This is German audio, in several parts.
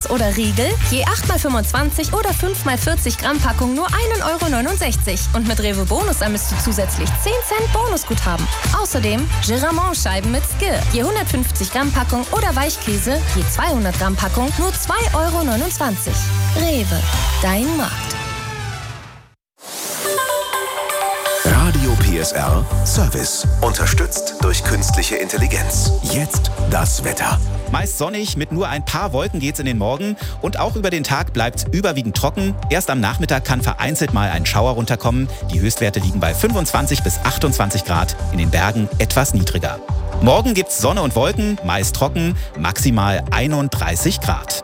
oder Riegel, je 8x25 oder 5x40 Gramm Packung nur 1,69 € und mit Rewe Bonus ermisst du zusätzlich 10 Cent Bonusguthaben. Außerdem Giramont-Scheiben mit Skir, je 150 Gramm Packung oder Weichkäse, je 200 Gramm Packung nur 2,29 €. Rewe, dein Markt. Radio PSR Service. Unterstützt durch künstliche Intelligenz. Jetzt das Wetter. Meist sonnig, mit nur ein paar Wolken geht's in den Morgen und auch über den Tag bleibt's überwiegend trocken. Erst am Nachmittag kann vereinzelt mal ein Schauer runterkommen. Die Höchstwerte liegen bei 25 bis 28 Grad, in den Bergen etwas niedriger. Morgen gibt's Sonne und Wolken, meist trocken, maximal 31 Grad.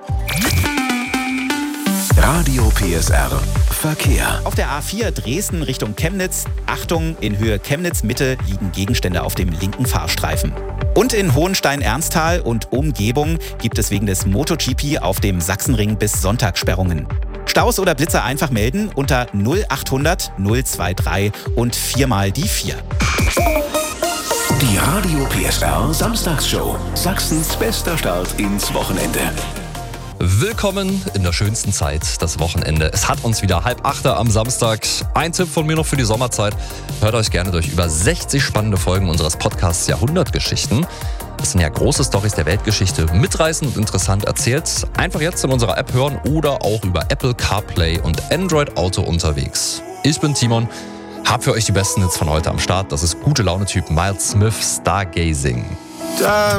Radio PSR Verkehr. Auf der A4 Dresden Richtung Chemnitz. Achtung, in Höhe Chemnitz-Mitte liegen Gegenstände auf dem linken Fahrstreifen. Und in Hohenstein-Ernsthal und Umgebung gibt es wegen des MotoGP auf dem Sachsenring bis Sonntag Sperrungen. Staus oder Blitzer einfach melden unter 0800 023 und 4 die 4. Die Radio PSR Samstagsshow. Sachsens bester Start ins Wochenende. Willkommen in der schönsten Zeit, das Wochenende. Es hat uns wieder 7:30 am Samstag. Ein Tipp von mir noch für die Sommerzeit. Hört euch gerne durch über 60 spannende Folgen unseres Podcasts Jahrhundertgeschichten. Das sind ja große Storys der Weltgeschichte, mitreißend und interessant erzählt. Einfach jetzt in unserer App hören oder auch über Apple CarPlay und Android Auto unterwegs. Ich bin Timon, hab für euch die besten Hits von heute am Start. Das ist Gute Laune-Typ Miles Smith, Stargazing.